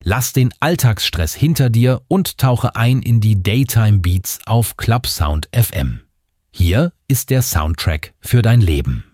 Lass den Alltagsstress hinter dir und tauche ein in die Daytime Beats auf Clubsound FM. Hier ist der Soundtrack für dein Leben.